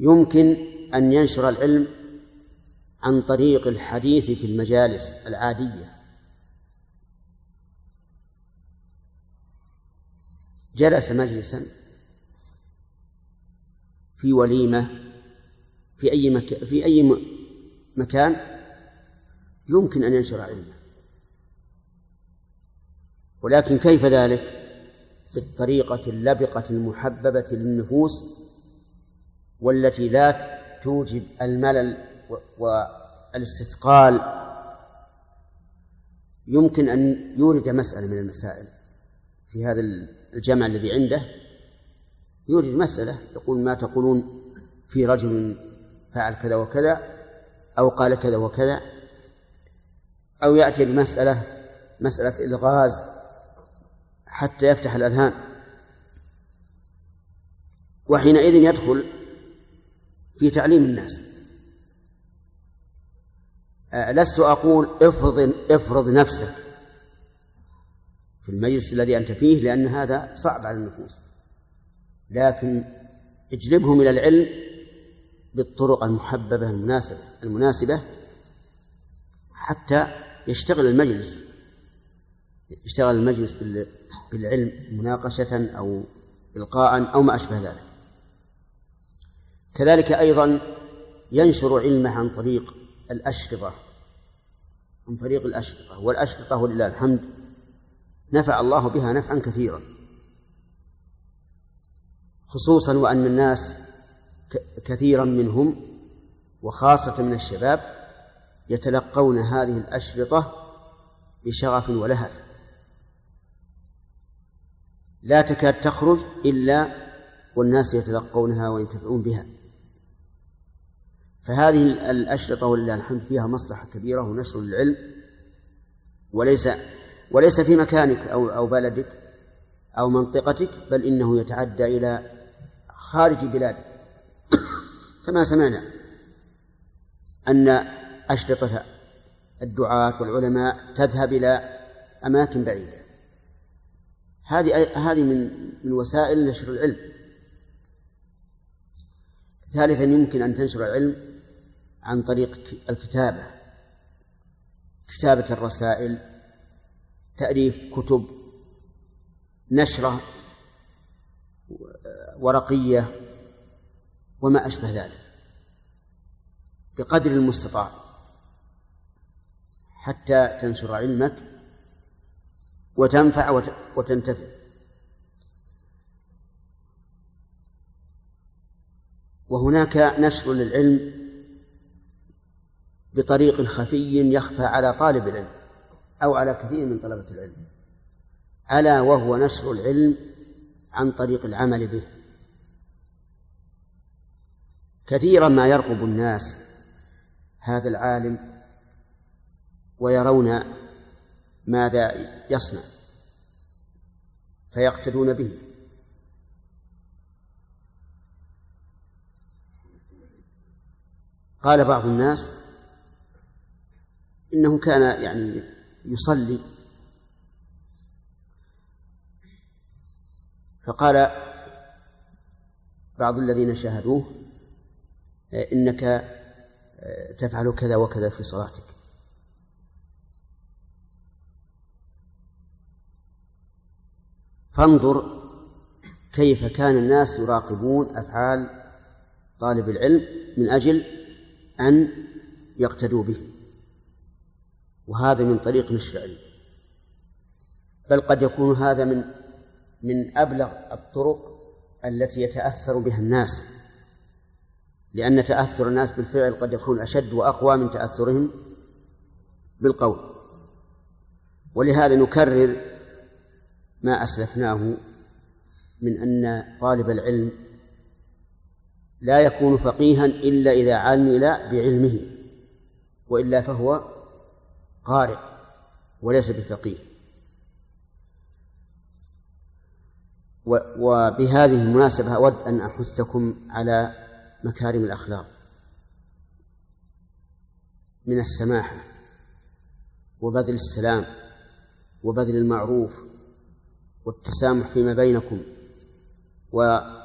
يمكن أن ينشر العلم عن طريق الحديث في المجالس العادية. جلس مجلسا في وليمة في أي مكان يمكن أن ينشر علمه، ولكن كيف ذلك؟ بالطريقة اللبقة المحببة للنفوس والتي لا توجب الملل والاستثقال. يمكن أن يورد مسألة من المسائل في هذا الجمع الذي عنده، يورد مسألة يقول ما تقولون في رجل فعل كذا وكذا أو قال كذا وكذا، أو يأتي بمسألة إلغاز حتى يفتح الأذهان، وحينئذ يدخل في تعليم الناس. لست أقول افرض نفسك في المجلس الذي أنت فيه، لأن هذا صعب على النفوس، لكن اجلبهم إلى العلم بالطرق المحببة المناسبة حتى يشتغل المجلس بالعلم مناقشة أو إلقاء أو ما أشبه ذلك. كذلك أيضا ينشر علمه عن طريق الأشرطة، والأشرطة ولله الحمد نفع الله بها نفعا كثيرا، خصوصا وأن الناس كثيرا منهم وخاصة من الشباب يتلقون هذه الأشرطة بشغف ولهف، لا تكاد تخرج إلا والناس يتلقونها وينتفعون بها. فهذه الأشرطة ولله الحمد فيها مصلحة كبيرة ونشر العلم، وليس في مكانك أو بلدك أو منطقتك، بل إنه يتعدى إلى خارج بلادك، كما سمعنا أن أشرطة الدعاة والعلماء تذهب إلى أماكن بعيدة. هذه من وسائل نشر العلم. ثالثا يمكن أن تنشر العلم عن طريق كتابة الرسائل، تأليف كتب، نشرة ورقية وما أشبه ذلك بقدر المستطاع حتى تنشر علمك وتنفع وتنتفع. وهناك نشر للعلم بطريق خفي يخفى على طالب العلم أو على كثير من طلبة العلم، ألا وهو نشر العلم عن طريق العمل به. كثيرا ما يرقب الناس هذا العالم ويرون ماذا يصنع فيقتدون به. قال بعض الناس إنه كان يصلي، فقال بعض الذين شاهدوه إنك تفعل كذا وكذا في صلاتك. فانظر كيف كان الناس يراقبون أفعال طالب العلم من أجل أن يقتدوا به، وهذا من طريق نشر العلم. بل قد يكون هذا من أبلغ الطرق التي يتأثر بها الناس، لأن تأثر الناس بالفعل قد يكون أشد وأقوى من تأثرهم بالقول. ولهذا نكرر ما أسلفناه من أن طالب العلم لا يكون فقيها إلا إذا عمل بعلمه، وإلا فهو قارئ وليس بفقيه. وبهذه المناسبة أود أن أحثكم على مكارم الأخلاق من السماحة وبذل السلام وبذل المعروف والتسامح فيما بينكم